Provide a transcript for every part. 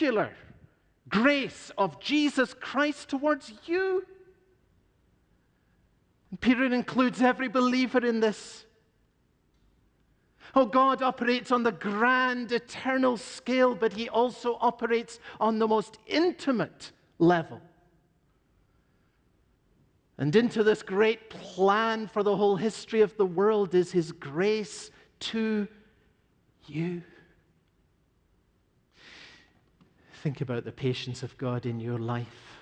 particular grace of Jesus Christ towards you. And Peter includes every believer in this. Oh, God operates on the grand, eternal scale, but he also operates on the most intimate level. And into this great plan for the whole history of the world is his grace to you. Think about the patience of God in your life.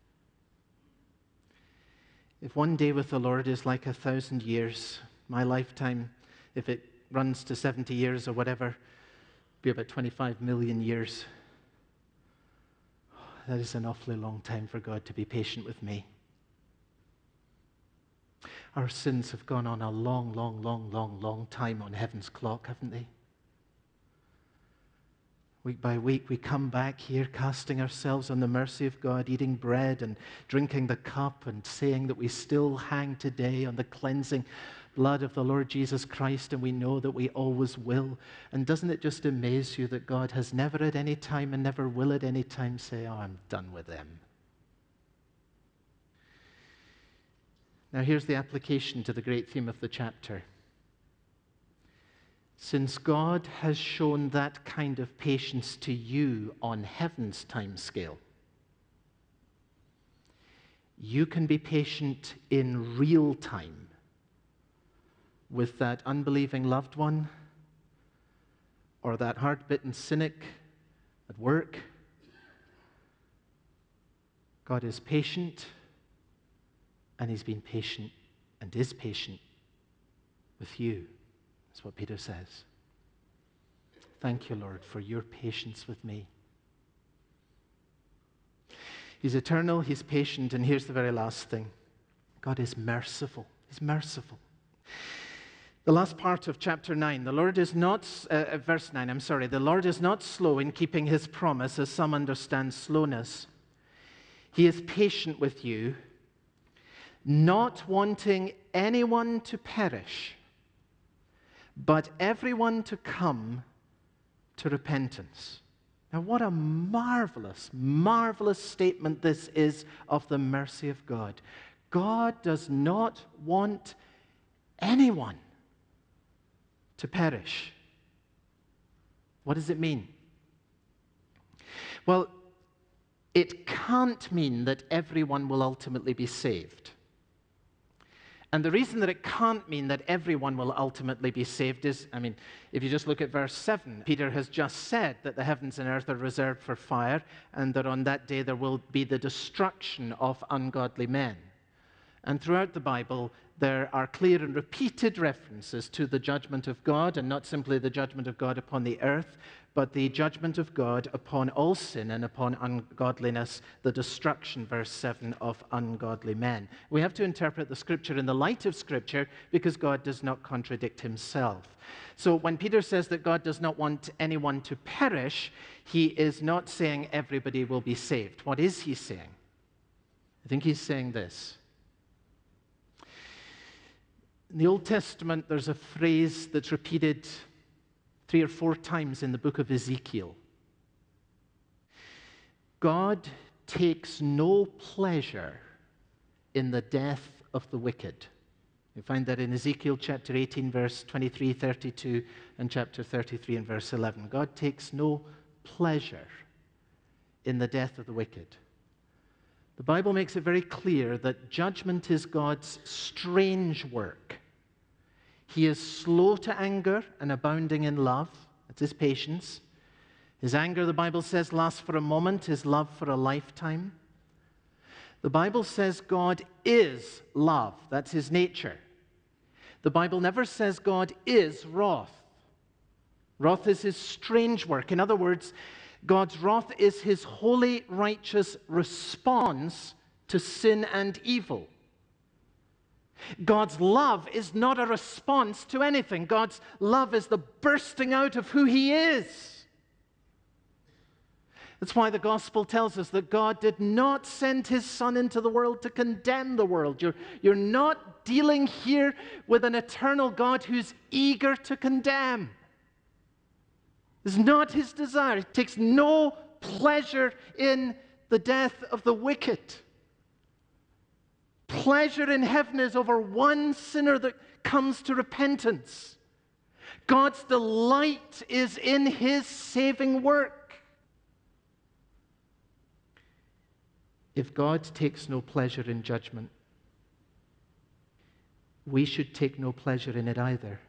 If one day with the Lord is like 1,000 years, my lifetime, if it runs to 70 years or whatever, be about 25 million years. That is an awfully long time for God to be patient with me. Our sins have gone on a long, long, long, long, long time on heaven's clock, haven't they? Week by week, we come back here casting ourselves on the mercy of God, eating bread and drinking the cup and saying that we still hang today on the cleansing blood of the Lord Jesus Christ, and we know that we always will. And doesn't it just amaze you that God has never at any time and never will at any time say, "Oh, I'm done with them"? Now here's the application to the great theme of the chapter. Since God has shown that kind of patience to you on heaven's time scale, you can be patient in real time with that unbelieving loved one or that hard-bitten cynic at work. God is patient, and he's been patient and is patient with you. That's what Peter says. Thank you, Lord, for your patience with me. He's eternal, he's patient, and here's the very last thing. God is merciful. He's merciful. The last part of chapter 9, the Lord is not, verse 9, the Lord is not slow in keeping his promise, as some understand slowness. He is patient with you, not wanting anyone to perish, but everyone to come to repentance. Now, what a marvelous, marvelous statement this is of the mercy of God. God does not want anyone to perish. What does it mean? Well, it can't mean that everyone will ultimately be saved. And the reason that it can't mean that everyone will ultimately be saved is, if you just look at verse 7, Peter has just said that the heavens and earth are reserved for fire, and that on that day there will be the destruction of ungodly men. And throughout the Bible, there are clear and repeated references to the judgment of God, and not simply the judgment of God upon the earth, but the judgment of God upon all sin and upon ungodliness, the destruction, verse 7, of ungodly men. We have to interpret the Scripture in the light of Scripture because God does not contradict himself. So when Peter says that God does not want anyone to perish, he is not saying everybody will be saved. What is he saying? I think he's saying this. In the Old Testament, there's a phrase that's repeated 3 or 4 times in the book of Ezekiel. God takes no pleasure in the death of the wicked. You find that in Ezekiel chapter 18, verse 23, 32, and chapter 33 and verse 11. God takes no pleasure in the death of the wicked. The Bible makes it very clear that judgment is God's strange work. He is slow to anger and abounding in love. That's his patience. His anger, the Bible says, lasts for a moment, his love for a lifetime. The Bible says God is love. That's his nature. The Bible never says God is wrath. Wrath is his strange work. In other words, God's wrath is his holy, righteous response to sin and evil. God's love is not a response to anything. God's love is the bursting out of who he is. That's why the gospel tells us that God did not send his Son into the world to condemn the world. You're not dealing here with an eternal God who's eager to condemn. It's not his desire. He takes no pleasure in the death of the wicked. Pleasure in heaven is over one sinner that comes to repentance. God's delight is in his saving work. If God takes no pleasure in judgment, we should take no pleasure in it either.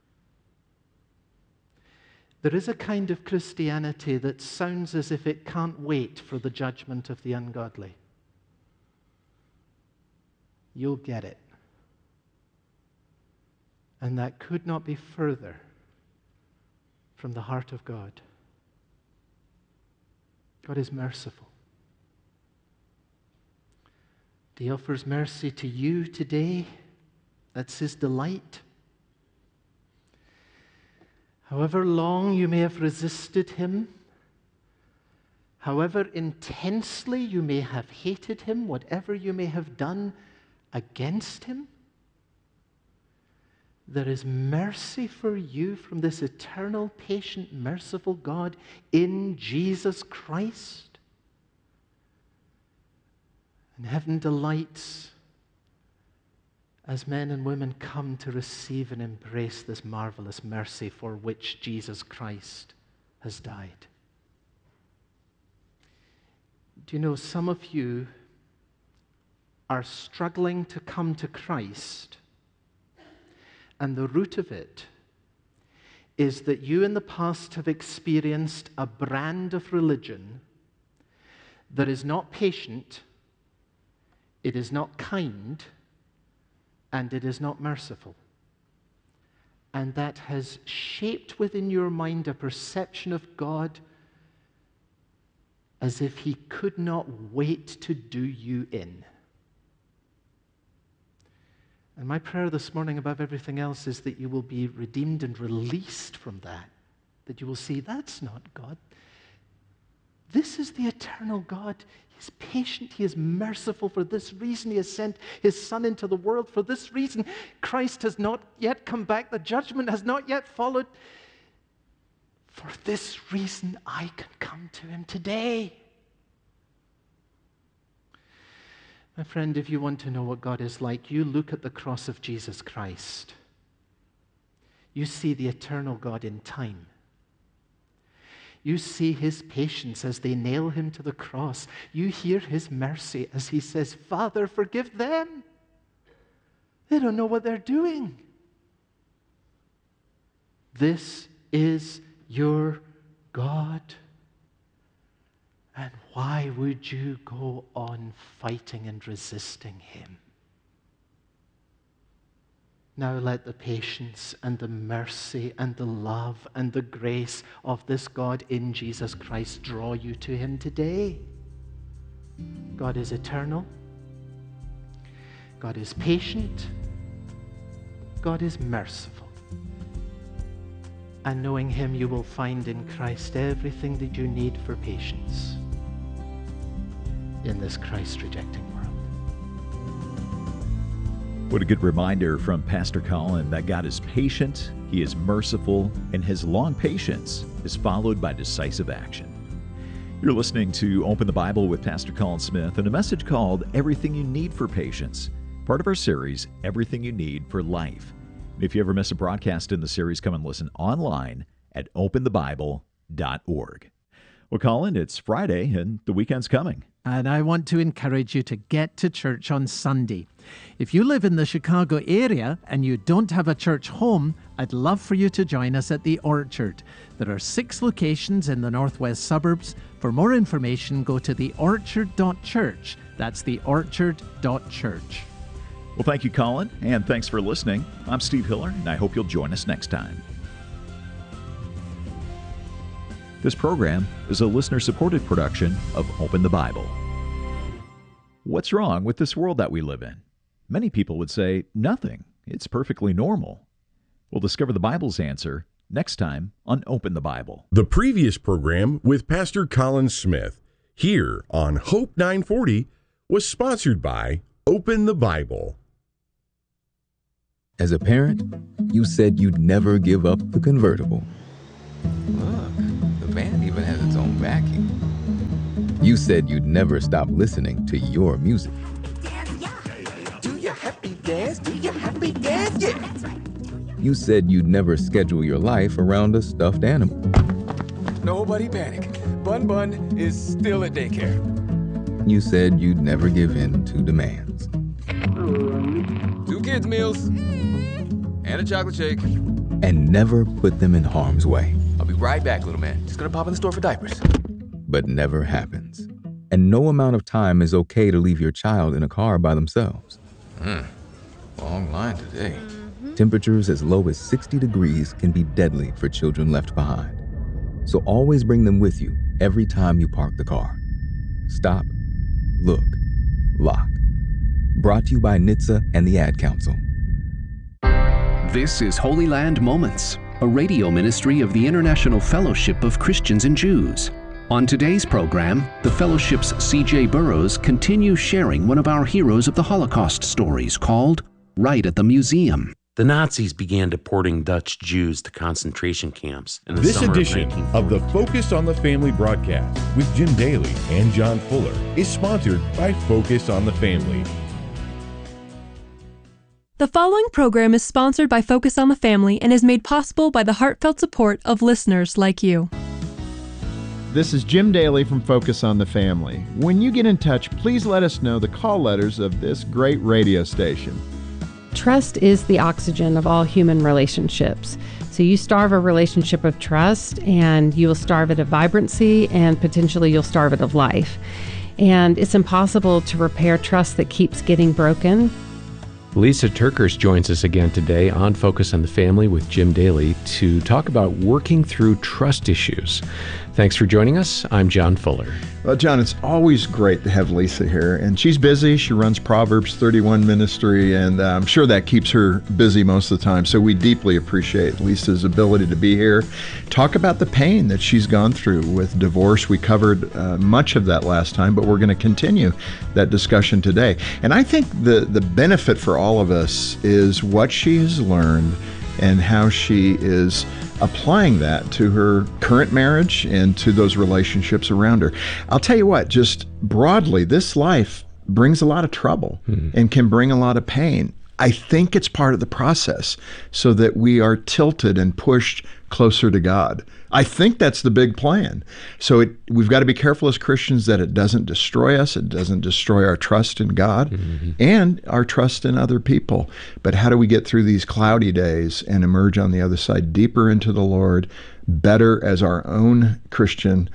There is a kind of Christianity that sounds as if it can't wait for the judgment of the ungodly. You'll get it. And that could not be further from the heart of God. God is merciful. He offers mercy to you today. That's his delight. However long you may have resisted him, however intensely you may have hated him, whatever you may have done against him, there is mercy for you from this eternal, patient, merciful God in Jesus Christ. And heaven delights as men and women come to receive and embrace this marvelous mercy for which Jesus Christ has died. Do you know, some of you are struggling to come to Christ, and the root of it is that you in the past have experienced a brand of religion that is not patient, it is not kind, and it is not merciful. And that has shaped within your mind a perception of God as if he could not wait to do you in. And my prayer this morning above everything else is that you will be redeemed and released from that. That you will see, that's not God. This is the eternal God. He's patient. He is merciful. For this reason, he has sent his Son into the world. For this reason, Christ has not yet come back. The judgment has not yet followed. For this reason, I can come to him today. My friend, if you want to know what God is like, you look at the cross of Jesus Christ. You see the eternal God in time. You see his patience as they nail him to the cross. You hear his mercy as he says, Father, forgive them. They don't know what they're doing. This is your God. And why would you go on fighting and resisting him? Now let the patience and the mercy and the love and the grace of this God in Jesus Christ draw you to him today. God is eternal. God is patient. God is merciful. And knowing him, you will find in Christ everything that you need for patience in this Christ-rejecting world. What a good reminder from Pastor Colin that God is patient, he is merciful, and his long patience is followed by decisive action. You're listening to Open the Bible with Pastor Colin Smith and a message called Everything You Need for Patience, part of our series, Everything You Need for Life. And if you ever miss a broadcast in the series, come and listen online at openthebible.org. Well, Colin, it's Friday and the weekend's coming. And I want to encourage you to get to church on Sunday. If you live in the Chicago area and you don't have a church home, I'd love for you to join us at the Orchard. There are 6 locations in the northwest suburbs. For more information, go to theorchard.church. That's theorchard.church. Well, thank you, Colin, and thanks for listening. I'm Steve Hiller, and I hope you'll join us next time. This program is a listener-supported production of Open the Bible. What's wrong with this world that we live in? Many people would say, nothing. It's perfectly normal. We'll discover the Bible's answer next time on Open the Bible. The previous program with Pastor Colin Smith here on Hope 940 was sponsored by Open the Bible. As a parent, you said you'd never give up the convertible. Look, the van even has its own vacuum. You said you'd never stop listening to your music. Do your happy dance, do your happy dance, yeah. That's right. You said you'd never schedule your life around a stuffed animal. Nobody panic. Bun Bun is still at daycare. You said you'd never give in to demands. 2 kids' meals and a chocolate shake. And never put them in harm's way. I'll be right back, little man. Just gonna pop in the store for diapers. But never happens. And no amount of time is okay to leave your child in a car by themselves. Long line today. Temperatures as low as 60 degrees can be deadly for children left behind. So always bring them with you every time you park the car. Stop, look, lock. Brought to you by NHTSA and the Ad Council. This is Holy Land Moments, a radio ministry of the International Fellowship of Christians and Jews. On today's program, the Fellowship's C.J. Burrows continues sharing one of our heroes of the Holocaust stories called Right at the Museum. The Nazis began deporting Dutch Jews to concentration camps in the This summer edition of the Focus on the Family broadcast with Jim Daly and John Fuller is sponsored by Focus on the Family. The following program is sponsored by Focus on the Family and is made possible by the heartfelt support of listeners like you. This is Jim Daly from Focus on the Family. When you get in touch, please let us know the call letters of this great radio station. Trust is the oxygen of all human relationships. So you starve a relationship of trust and you will starve it of vibrancy and potentially you'll starve it of life. And it's impossible to repair trust that keeps getting broken. Lisa TerKeurst joins us again today on Focus on the Family with Jim Daly to talk about working through trust issues. Thanks for joining us. I'm John Fuller. Well, John, it's always great to have Lisa here. And she's busy. She runs Proverbs 31 Ministry, and I'm sure that keeps her busy most of the time. So we deeply appreciate Lisa's ability to be here. Talk about the pain that she's gone through with divorce. We covered much of that last time, but we're going to continue that discussion today. And I think the benefit for all of us is what she has learned and how she is applying that to her current marriage and to those relationships around her. I'll tell you what, just broadly, this life brings a lot of trouble and can bring a lot of pain. I think it's part of the process so that we are tilted and pushed closer to God. I think that's the big plan. So we've got to be careful as Christians that it doesn't destroy us. It doesn't destroy our trust in God and our trust in other people. But how do we get through these cloudy days and emerge on the other side deeper into the Lord, better as our own Christian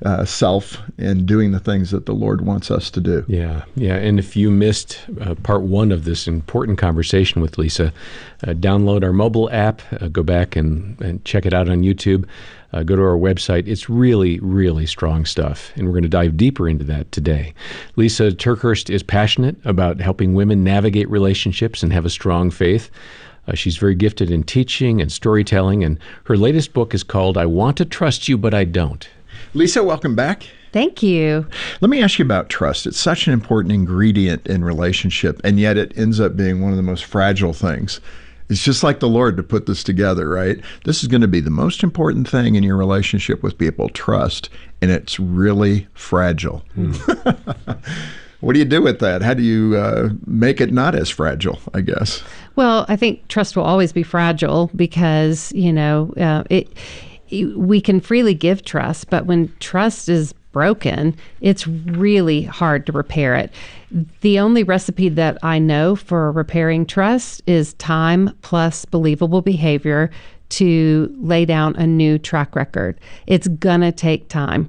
self and doing the things that the Lord wants us to do. Yeah. And if you missed part one of this important conversation with Lisa, download our mobile app, go back and check it out on YouTube, go to our website. It's really, really strong stuff, and we're going to dive deeper into that today. Lisa TerKeurst is passionate about helping women navigate relationships and have a strong faith. She's very gifted in teaching and storytelling, and her latest book is called I Want to Trust You, But I Don't. Lisa, welcome back. Thank you. Let me ask you about trust. It's such an important ingredient in relationship, and yet it ends up being one of the most fragile things. It's just like the Lord to put this together, right? This is going to be the most important thing in your relationship with people, trust, and it's really fragile. What do you do with that? How do you make it not as fragile, I guess? Well, I think trust will always be fragile because, we can freely give trust, but when trust is broken, it's really hard to repair it. The only recipe that I know for repairing trust is time plus believable behavior to lay down a new track record. It's gonna take time.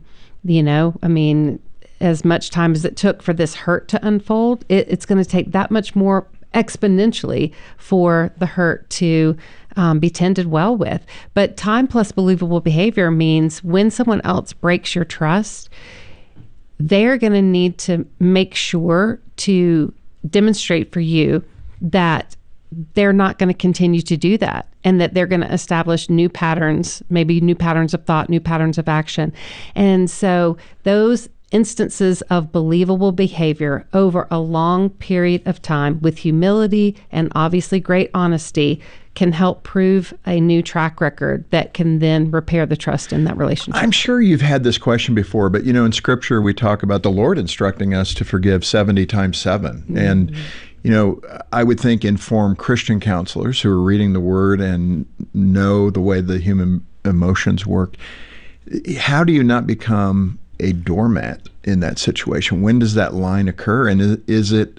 As much time as it took for this hurt to unfold, it's going to take that much more exponentially for the hurt to be tended well with. But time plus believable behavior means when someone else breaks your trust, they're going to need to make sure to demonstrate for you that they're not going to continue to do that and that they're going to establish new patterns, maybe new patterns of thought, new patterns of action. And so those instances of believable behavior over a long period of time with humility and obviously great honesty can help prove a new track record that can then repair the trust in that relationship. I'm sure you've had this question before, but in Scripture we talk about the Lord instructing us to forgive 70 times 7. Mm-hmm. And I would think informed Christian counselors who are reading the Word and know the way the human emotions work, how do you not become a doormat in that situation? When does that line occur? And is it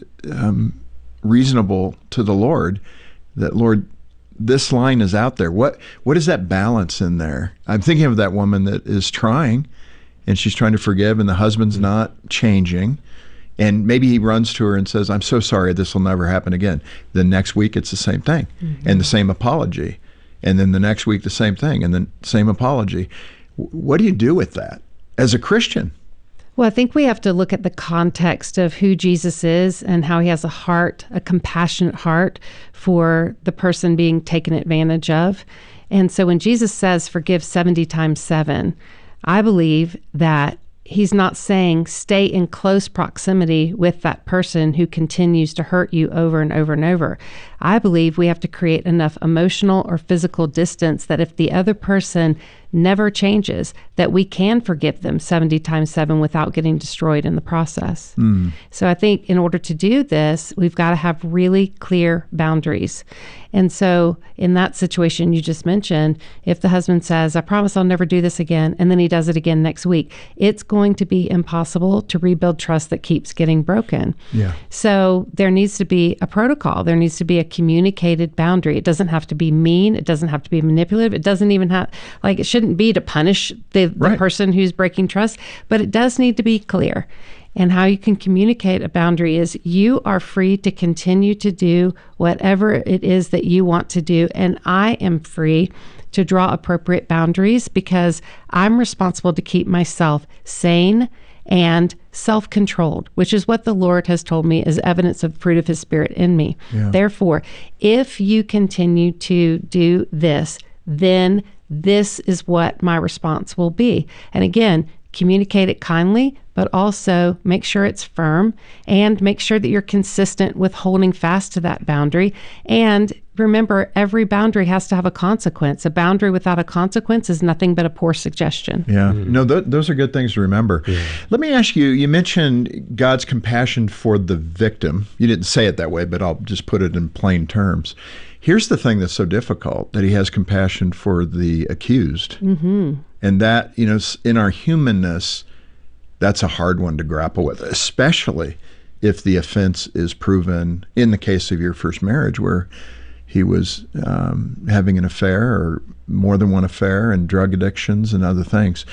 reasonable to the Lord that, Lord, this line is out there? What is that balance in there? I'm thinking of that woman that is trying, and she's trying to forgive, and the husband's not changing. And maybe he runs to her and says, I'm so sorry, this will never happen again. The next week, it's the same thing, and the same apology. And then the next week, the same thing, and then same apology. What do you do with that as a Christian? Well, I think we have to look at the context of who Jesus is and how he has a compassionate heart for the person being taken advantage of. And so when Jesus says, forgive 70 times 7, I believe that he's not saying stay in close proximity with that person who continues to hurt you over and over and over. I believe we have to create enough emotional or physical distance that if the other person never changes, that we can forgive them 70 times 7 without getting destroyed in the process. So I think in order to do this, we've got to have really clear boundaries. And so in that situation you just mentioned, if the husband says, I promise I'll never do this again, and then he does it again next week, it's going to be impossible to rebuild trust that keeps getting broken. Yeah. So there needs to be a protocol. There needs to be a communicated boundary. It doesn't have to be mean. It doesn't have to be manipulative. It doesn't even have, it shouldn't be to punish the person who's breaking trust, but it does need to be clear. And how you can communicate a boundary is you are free to continue to do whatever it is that you want to do. And I am free to draw appropriate boundaries because I'm responsible to keep myself sane and self-controlled, which is what the Lord has told me is evidence of the fruit of his Spirit in me. Yeah. Therefore, if you continue to do this, then this is what my response will be. And again, communicate it kindly, but also make sure it's firm and make sure that you're consistent with holding fast to that boundary. And remember, every boundary has to have a consequence. A boundary without a consequence is nothing but a poor suggestion. Yeah. No, those are good things to remember. Yeah. Let me ask you, you mentioned God's compassion for the victim. You didn't say it that way, but I'll just put it in plain terms. Here's the thing that's so difficult, that he has compassion for the accused. Mm-hmm. And that, in our humanness, that's a hard one to grapple with, especially if the offense is proven, in the case of your first marriage, where he was having an affair or more than one affair and drug addictions and other things.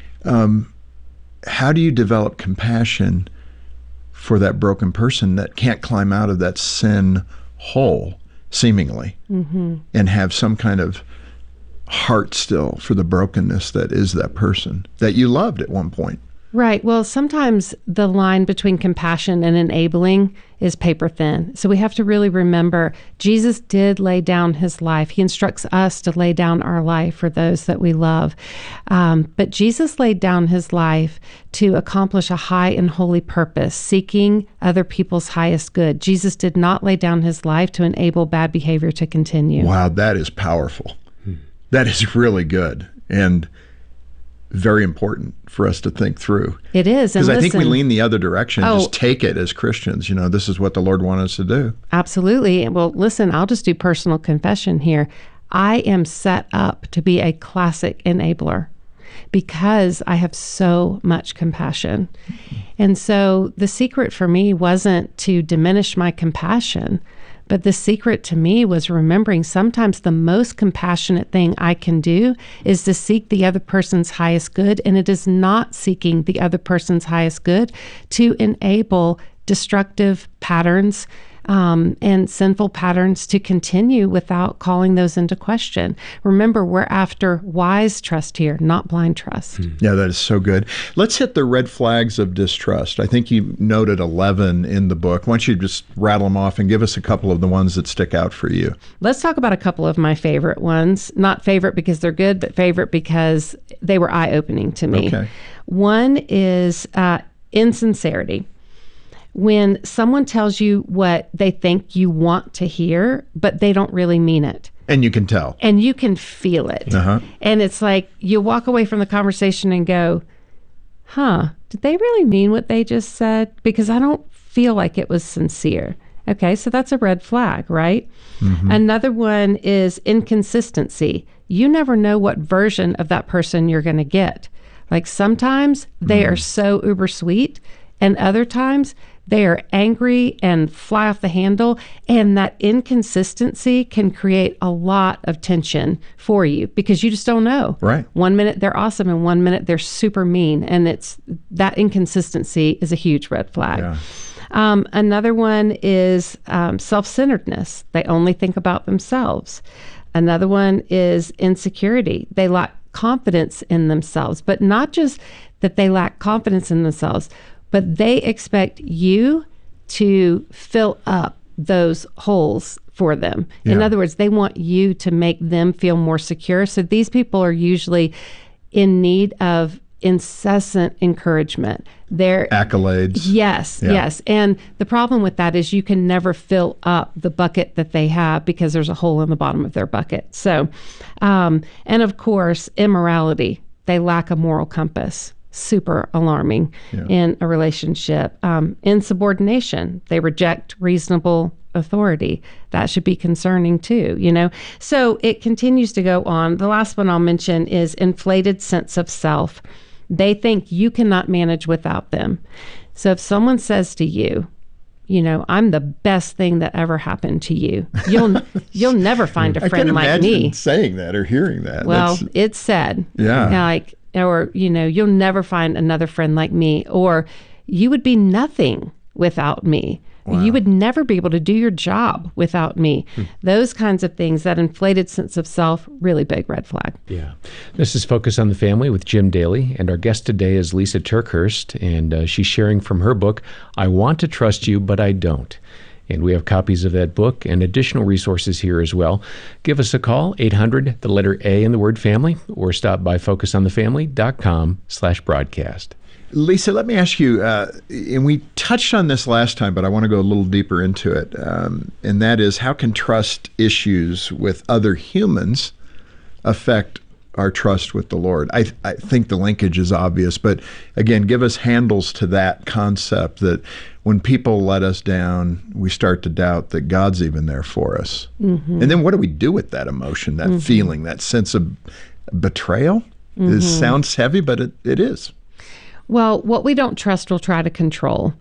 How do you develop compassion for that broken person that can't climb out of that sin hole, seemingly, and have some kind of heart still for the brokenness that is that person that you loved at one point? Right. Well, sometimes the line between compassion and enabling is paper thin. So we have to really remember Jesus did lay down his life. He instructs us to lay down our life for those that we love. But Jesus laid down his life to accomplish a high and holy purpose, seeking other people's highest good. Jesus did not lay down his life to enable bad behavior to continue. Wow, that is powerful. That is really good. And very important for us to think through. It is. Because I think we lean the other direction, just take it as Christians. This is what the Lord wanted us to do. Absolutely. Well, listen, I'll just do personal confession here. I am set up to be a classic enabler because I have so much compassion. And so the secret for me wasn't to diminish my compassion, but the secret to me was remembering sometimes the most compassionate thing I can do is to seek the other person's highest good. And it is not seeking the other person's highest good to enable destructive patterns and sinful patterns to continue without calling those into question. Remember, we're after wise trust here, not blind trust. Yeah, that is so good. Let's hit the red flags of distrust. I think you noted 11 in the book. Why don't you just rattle them off and give us a couple of the ones that stick out for you? Let's talk about a couple of my favorite ones. Not favorite because they're good, but favorite because they were eye-opening to me. Okay. One is insincerity. When someone tells you what they think you want to hear, but they don't really mean it. And you can tell. And you can feel it. And it's like you walk away from the conversation and go, did they really mean what they just said? Because I don't feel like it was sincere. Okay, so that's a red flag, right? Another one is inconsistency. You never know what version of that person you're going to get. Like sometimes they are so uber sweet, and other times they are angry and fly off the handle, and that inconsistency can create a lot of tension for you because you just don't know. Right. 1 minute they're awesome and 1 minute they're super mean, and it's that inconsistency is a huge red flag. Yeah. Another one is self-centeredness. They only think about themselves. Another one is insecurity. They lack confidence in themselves, but not just that they lack confidence in themselves, but they expect you to fill up those holes for them. In other words, they want you to make them feel more secure. So these people are usually in need of incessant encouragement. They're accolades. Yes. And the problem with that is you can never fill up the bucket that they have because there's a hole in the bottom of their bucket. So, and of course, immorality. They lack a moral compass. Super alarming in a relationship. Insubordination. They reject reasonable authority. That should be concerning too, So it continues to go on. The last one I'll mention is inflated sense of self. They think you cannot manage without them. So if someone says to you, I'm the best thing that ever happened to you, you'll never find a friend like me. I can imagine saying that or hearing that. Well, it's said. Yeah. Or, you'll never find another friend like me, or you would be nothing without me. Wow. You would never be able to do your job without me. Those kinds of things, that inflated sense of self, really big red flag. Yeah. This is Focus on the Family with Jim Daly, and our guest today is Lisa TerKeurst, and she's sharing from her book, I Want to Trust You, But I Don't. And we have copies of that book and additional resources here as well. Give us a call, 800, the letter A in the word family, or stop by focusonthefamily.com/broadcast. Lisa, let me ask you, and we touched on this last time, but I want to go a little deeper into it, and that is, how can trust issues with other humans affect our trust with the Lord? I think the linkage is obvious, but again, give us handles to that concept that when people let us down, we start to doubt that God's even there for us. And then what do we do with that emotion, that feeling, that sense of betrayal? It sounds heavy, but it is. Well, what we don't trust, we'll try to control.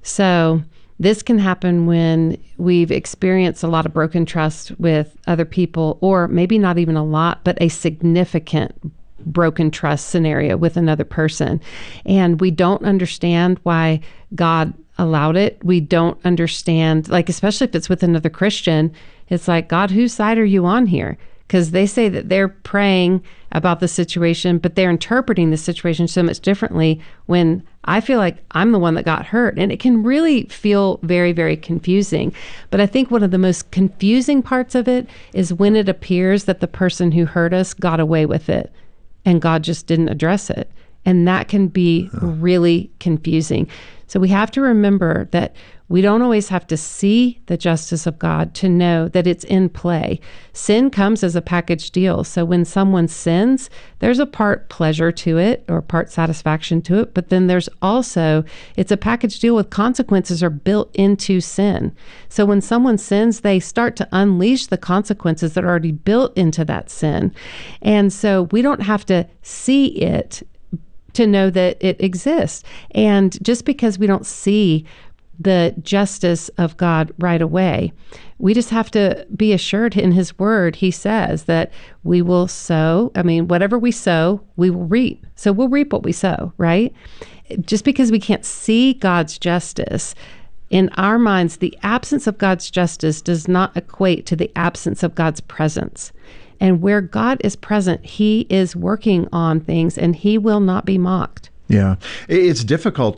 So this can happen when we've experienced a lot of broken trust with other people, or maybe not even a lot, but a significant broken trust scenario with another person. And we don't understand why God allowed it. We don't understand, especially if it's with another Christian, it's like, God, whose side are you on here? Because they say that they're praying about the situation, but they're interpreting the situation so much differently, when I feel like I'm the one that got hurt. And it can really feel very, very confusing. But I think one of the most confusing parts of it is when it appears that the person who hurt us got away with it and God just didn't address it. And that can be really confusing. So we have to remember that we don't always have to see the justice of God to know that it's in play. Sin comes as a package deal. So when someone sins, there's a part pleasure to it or part satisfaction to it, but then there's also, it's a package deal with consequences are built into sin. So when someone sins, they start to unleash the consequences that are already built into that sin. And so we don't have to see it to know that it exists. And just because we don't see the justice of God right away, we just have to be assured in his word. He says that we will sow, whatever we sow, we will reap. So we'll reap what we sow, right? Just because we can't see God's justice, in our minds, the absence of God's justice does not equate to the absence of God's presence. And where God is present, he is working on things and he will not be mocked. Yeah. It's difficult to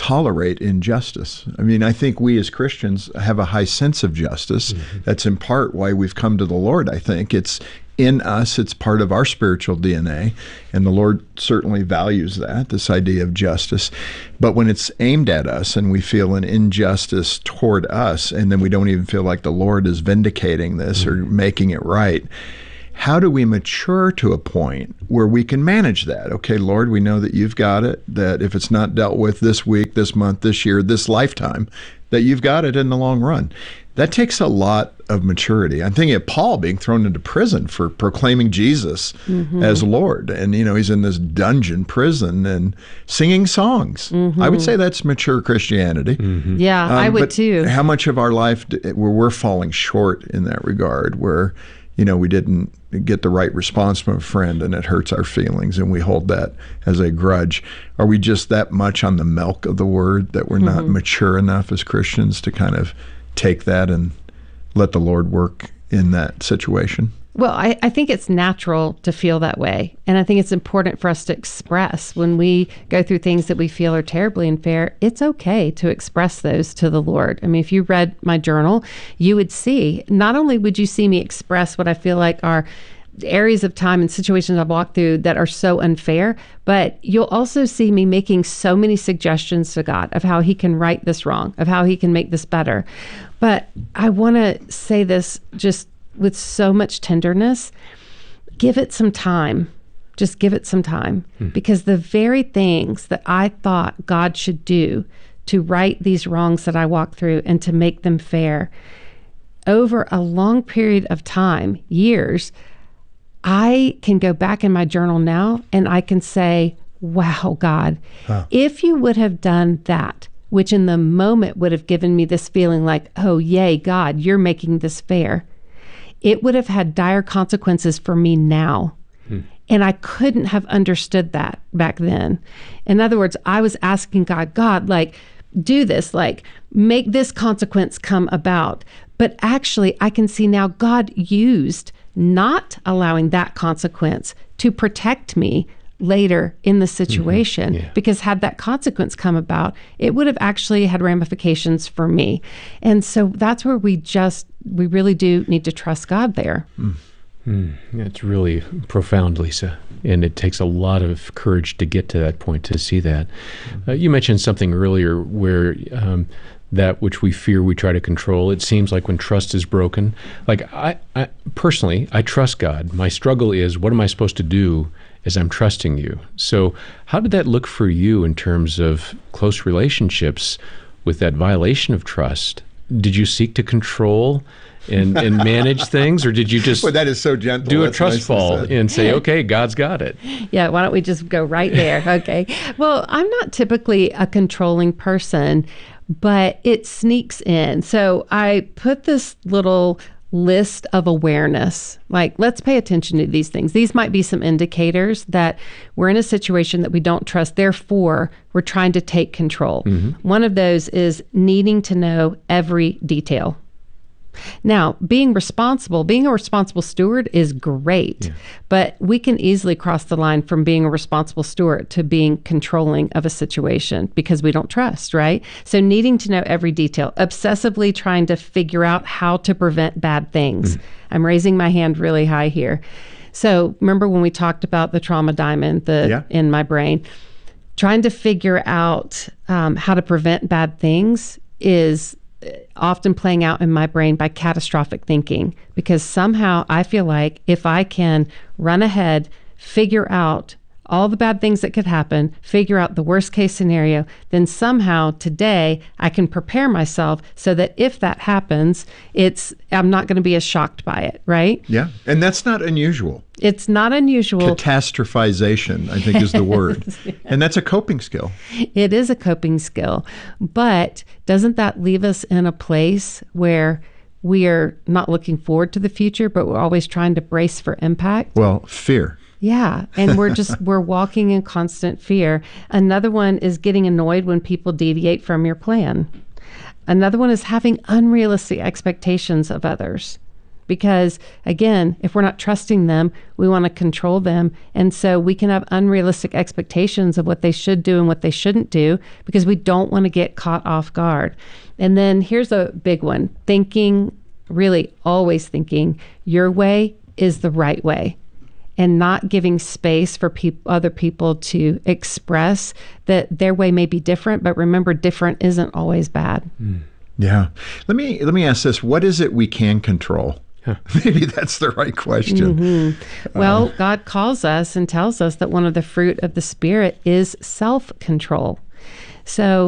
tolerate injustice. I mean, I think we as Christians have a high sense of justice. That's in part why we've come to the Lord, I think. It's in us, it's part of our spiritual DNA, and the Lord certainly values that, this idea of justice. But when it's aimed at us and we feel an injustice toward us, and then we don't even feel like the Lord is vindicating this or making it right, how do we mature to a point where we can manage that? Okay, Lord, we know that you've got it, that if it's not dealt with this week, this month, this year, this lifetime, that you've got it in the long run. That takes a lot of maturity. I'm thinking of Paul being thrown into prison for proclaiming Jesus as Lord. And, he's in this dungeon prison and singing songs. I would say that's mature Christianity. Yeah, I would too. How much of our life where we're falling short in that regard, where, we didn't get the right response from a friend and it hurts our feelings and we hold that as a grudge. Are we just that much on the milk of the word that we're not mature enough as Christians to kind of take that and let the Lord work in that situation? Well, I think it's natural to feel that way. And I think it's important for us to express when we go through things that we feel are terribly unfair. It's okay to express those to the Lord. I mean, if you read my journal, you would see, not only would you see me express what I feel like are areas of time and situations I've walked through that are so unfair, but you'll also see me making so many suggestions to God of how he can right this wrong, of how he can make this better. But I want to say this just with so much tenderness. Give it some time. Just give it some time. Because the very things that I thought God should do to right these wrongs that I walk through and to make them fair, over a long period of time, years, I can go back in my journal now and I can say, wow, God, if you would have done that, which in the moment would have given me this feeling like, oh, yay, God, you're making this fair, it would have had dire consequences for me now. And I couldn't have understood that back then. In other words, I was asking God, like, do this, like, make this consequence come about. But actually, I can see now God used not allowing that consequence to protect me later in the situation, because had that consequence come about, it would have actually had ramifications for me. And so that's where we really do need to trust God there. It's really profound, Lisa, and it takes a lot of courage to get to that point, to see that. You mentioned something earlier where that which we fear we try to control. It seems like when trust is broken, like I personally, I trust God. My struggle is, what am I supposed to do as I'm trusting you? So how did that look for you in terms of close relationships with that violation of trust? Did you seek to control and manage things, or did you just that is so gentle. Do a trust fall and say, okay, God's got it? Yeah, why don't we just go right there? Okay. Well, I'm not typically a controlling person, but it sneaks in. So I put this little list of awareness, like, let's pay attention to these things. These might be some indicators that we're in a situation that we don't trust. Therefore, we're trying to take control. One of those is needing to know every detail. Now, being a responsible steward is great, but we can easily cross the line from being a responsible steward to being controlling of a situation because we don't trust, right? So needing to know every detail, obsessively trying to figure out how to prevent bad things. I'm raising my hand really high here. So remember when we talked about the trauma diamond in my brain? Trying to figure out how to prevent bad things is often playing out in my brain by catastrophic thinking, because somehow I feel like if I can run ahead, figure out all the bad things that could happen, figure out the worst case scenario, then somehow today I can prepare myself so that if that happens, I'm not going to be as shocked by it, right? Yeah, and that's not unusual. It's not unusual. Catastrophization, I think, is the word. And that's a coping skill. It is a coping skill. But doesn't that leave us in a place where we are not looking forward to the future, but we're always trying to brace for impact? Well, fear. Yeah. And we're walking in constant fear. Another one is getting annoyed when people deviate from your plan. Another one is having unrealistic expectations of others. because, again, if we're not trusting them, we want to control them. And so we can have unrealistic expectations of what they should do and what they shouldn't do because we don't want to get caught off guard. And then here's a big one, really always thinking your way is the right way, and not giving space for other people to express that their way may be different, but remember, different isn't always bad. Yeah. Let me ask this. What is it we can control? Maybe that's the right question. Well, God calls us and tells us that one of the fruit of the Spirit is self-control. So,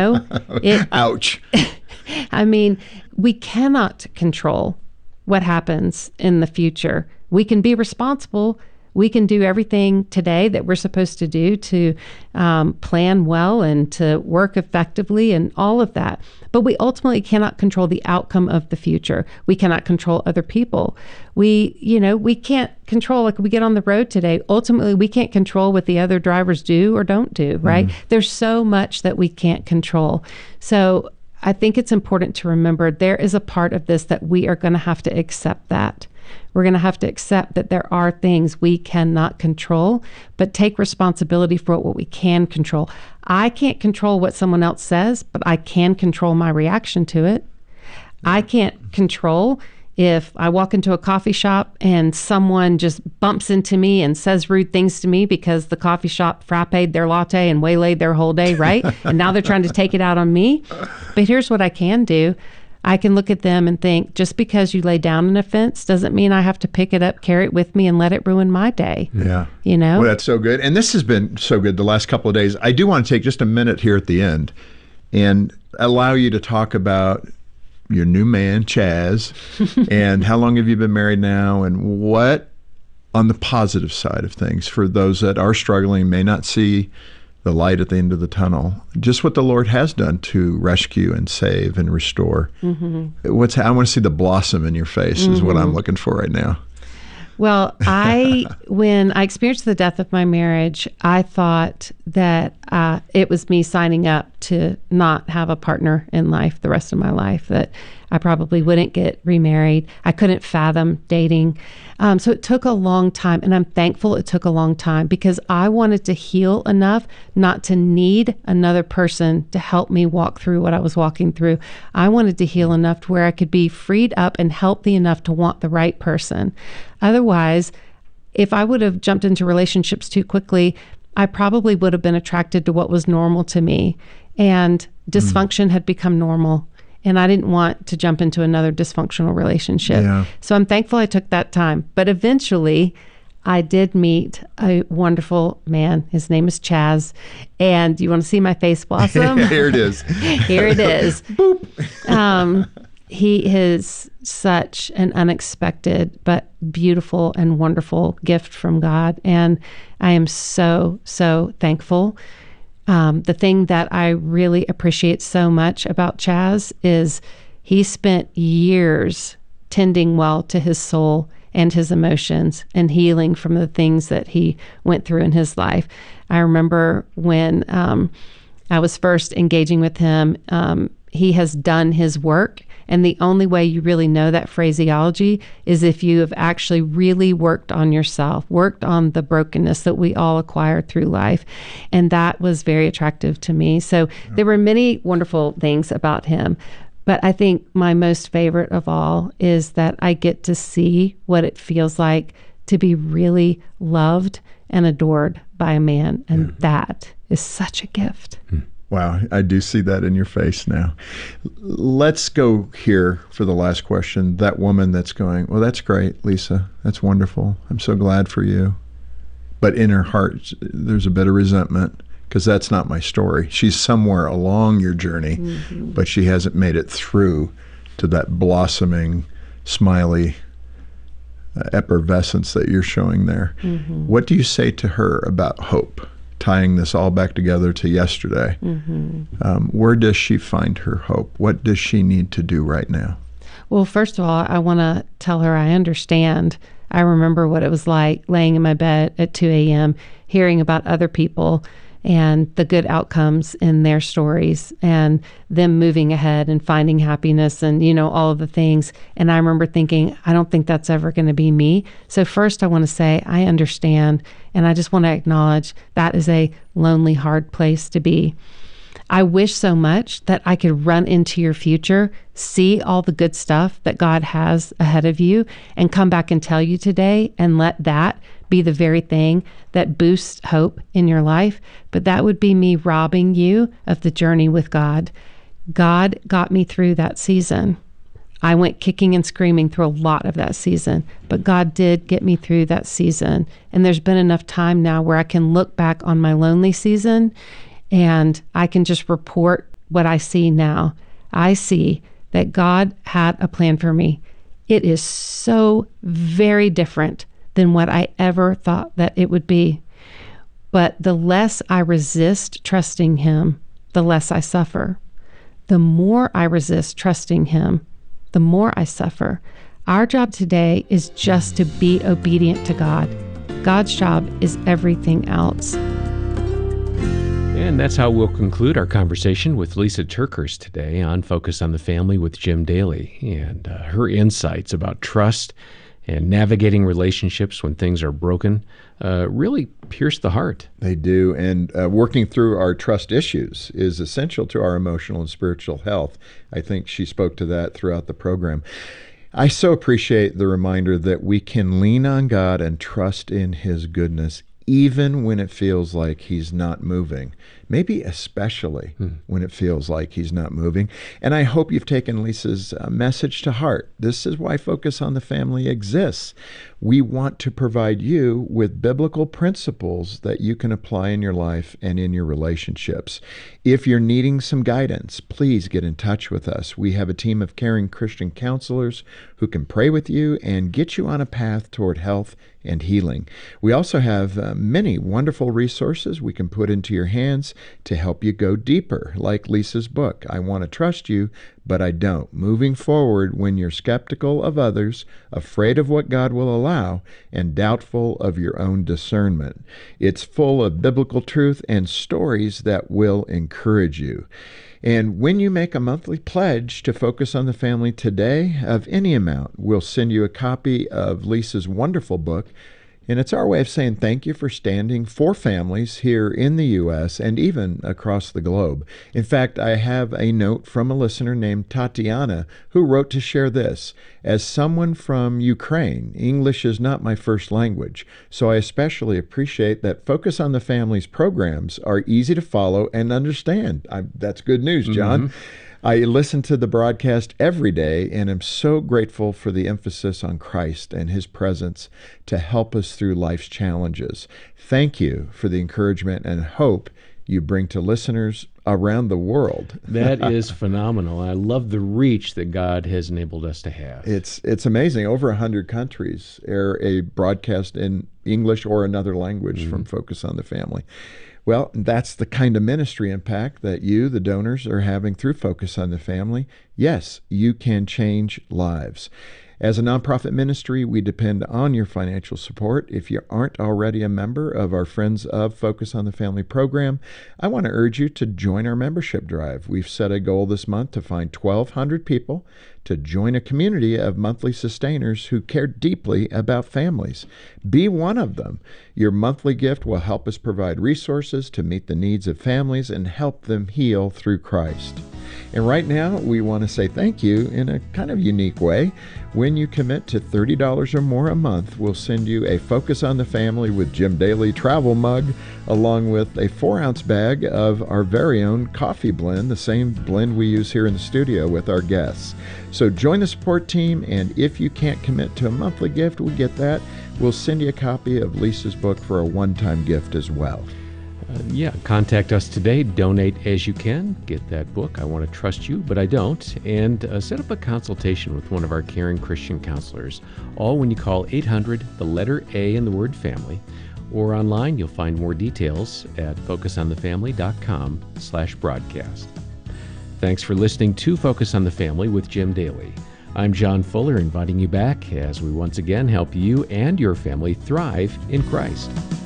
Ouch. I mean, we cannot control what happens in the future. We can be responsible. We can do everything today that we're supposed to do to plan well and to work effectively and all of that. But we ultimately cannot control the outcome of the future. We cannot control other people. We can't control, like we get on the road today. Ultimately, we can't control what the other drivers do or don't do, right? There's so much that we can't control. So I think it's important to remember there is a part of this that we are going to have to accept that. We're going to have to accept that there are things we cannot control, but take responsibility for what we can control. I can't control what someone else says, but I can control my reaction to it. I can't control if I walk into a coffee shop and someone just bumps into me and says rude things to me because the coffee shop frappéd their latte and waylaid their whole day, right? And now they're trying to take it out on me. But here's what I can do. I can look at them and think, just because you lay down an offense doesn't mean I have to pick it up, carry it with me, and let it ruin my day. Yeah. Well, that's so good. And this has been so good the last couple of days. I do want to take just a minute here at the end and allow you to talk about your new man, Chaz, and how long have you been married now, and what, on the positive side of things, for those that are struggling, may not see the light at the end of the tunnel, just what the Lord has done to rescue and save and restore. I want to see the blossom in your face is what I'm looking for right now. Well, when I experienced the death of my marriage, I thought that it was me signing up to not have a partner in life the rest of my life, that I probably wouldn't get remarried. I couldn't fathom dating. So it took a long time, and I'm thankful it took a long time because I wanted to heal enough not to need another person to help me walk through what I was walking through. I wanted to heal enough to where I could be freed up and healthy enough to want the right person. Otherwise, if I would have jumped into relationships too quickly, I probably would have been attracted to what was normal to me, and dysfunction had become normal. And I didn't want to jump into another dysfunctional relationship. Yeah. So I'm thankful I took that time. But eventually, I did meet a wonderful man. His name is Chaz. And you want to see my face blossom? Here it is. Here it is. Boop. He is such an unexpected but beautiful and wonderful gift from God. And I am so, so thankful. The thing that I really appreciate so much about Chaz is he spent years tending well to his soul and his emotions and healing from the things that he went through in his life. I remember when I was first engaging with him, he has done his work. And the only way you really know that phraseology is if you have actually really worked on yourself, worked on the brokenness that we all acquire through life. And that was very attractive to me. So there were many wonderful things about him. But I think my most favorite of all is that I get to see what it feels like to be really loved and adored by a man. And that is such a gift. Wow, I do see that in your face now. Let's go here for the last question. That woman that's going, well, that's great, Lisa. That's wonderful. I'm so glad for you. But in her heart, there's a bit of resentment because that's not my story. She's somewhere along your journey, but she hasn't made it through to that blossoming, smiley effervescence that you're showing there. What do you say to her about hope? Tying this all back together to yesterday, where does she find her hope? What does she need to do right now? Well, first of all, I want to tell her I understand. I remember what it was like laying in my bed at 2 a.m., hearing about other people and the good outcomes in their stories and them moving ahead and finding happiness and, all of the things. And I remember thinking, I don't think that's ever going to be me. So first I want to say, I understand. And I just want to acknowledge that is a lonely, hard place to be. I wish so much that I could run into your future, see all the good stuff that God has ahead of you, and come back and tell you today and let that be the very thing that boosts hope in your life. But that would be me robbing you of the journey with God. God got me through that season. I went kicking and screaming through a lot of that season, but God did get me through that season. And there's been enough time now where I can look back on my lonely season and I can just report what I see now. I see that God had a plan for me. It is so very different than what I ever thought that it would be. But the less I resist trusting Him, the less I suffer. The more I resist trusting Him, the more I suffer. Our job today is just to be obedient to God. God's job is everything else. And that's how we'll conclude our conversation with Lisa TerKeurst today on Focus on the Family with Jim Daly, and her insights about trust and navigating relationships when things are broken really pierce the heart. They do, and working through our trust issues is essential to our emotional and spiritual health. I think she spoke to that throughout the program. I so appreciate the reminder that we can lean on God and trust in His goodness even when it feels like He's not moving, maybe especially when it feels like He's not moving. And I hope you've taken Lisa's message to heart. This is why Focus on the Family exists. We want to provide you with biblical principles that you can apply in your life and in your relationships. If you're needing some guidance, please get in touch with us. We have a team of caring Christian counselors who can pray with you and get you on a path toward health and healing. We also have many wonderful resources we can put into your hands to help you go deeper, like Lisa's book, I Want to Trust You, But I Don't. Moving forward when you're skeptical of others, afraid of what God will allow, and doubtful of your own discernment. It's full of biblical truth and stories that will encourage you. And when you make a monthly pledge to Focus on the Family today of any amount, we'll send you a copy of Lisa's wonderful book. And it's our way of saying thank you for standing for families here in the U.S. and even across the globe. In fact, I have a note from a listener named Tatiana who wrote to share this. As someone from Ukraine, English is not my first language, so I especially appreciate that Focus on the Family's programs are easy to follow and understand. That's good news, John. I listen to the broadcast every day and am so grateful for the emphasis on Christ and His presence to help us through life's challenges. Thank you for the encouragement and hope you bring to listeners around the world. That is phenomenal. I love the reach that God has enabled us to have. It's amazing. Over 100 countries air a broadcast in English or another language from Focus on the Family. Well, that's the kind of ministry impact that you, the donors, are having through Focus on the Family. Yes, you can change lives. As a nonprofit ministry, we depend on your financial support. If you aren't already a member of our Friends of Focus on the Family program, I want to urge you to join our membership drive. We've set a goal this month to find 1,200 people to join a community of monthly sustainers who care deeply about families. Be one of them. Your monthly gift will help us provide resources to meet the needs of families and help them heal through Christ. And right now, we want to say thank you in a kind of unique way. When you commit to $30 or more a month, we'll send you a Focus on the Family with Jim Daly travel mug, along with a 4-ounce bag of our very own coffee blend, the same blend we use here in the studio with our guests. So join the support team, and if you can't commit to a monthly gift, we get that. We'll send you a copy of Lisa's book for a one-time gift as well. Contact us today. Donate as you can. Get that book, I Want to Trust You, But I Don't. And set up a consultation with one of our caring Christian counselors. All when you call 800, the letter A in the word family. Or online, you'll find more details at focusonthefamily.com/broadcast. Thanks for listening to Focus on the Family with Jim Daly. I'm John Fuller, inviting you back as we once again help you and your family thrive in Christ.